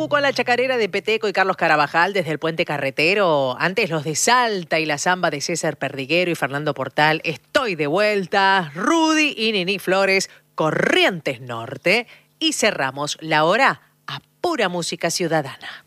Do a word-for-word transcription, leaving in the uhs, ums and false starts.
Uh, con la chacarera de Peteco y Carlos Carabajal desde el Puente Carretero. Antes los de Salta y la samba de César Perdiguero y Fernando Portal. Estoy de vuelta. Rudy y Nini Flores, Corrientes Norte. Y cerramos la hora a pura música ciudadana.